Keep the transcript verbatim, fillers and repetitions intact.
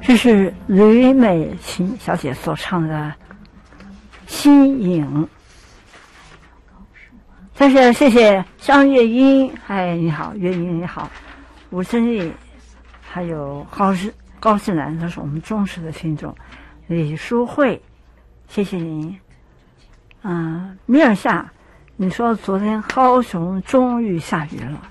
这是吕美琴小姐所唱的《新影》。再是谢谢张月英，嗨，你好，月英你好，吴真丽，还有高志高志南，都是我们忠实的听众。李淑慧，谢谢您。嗯、呃，米尔夏，你说昨天高雄终于下雨了，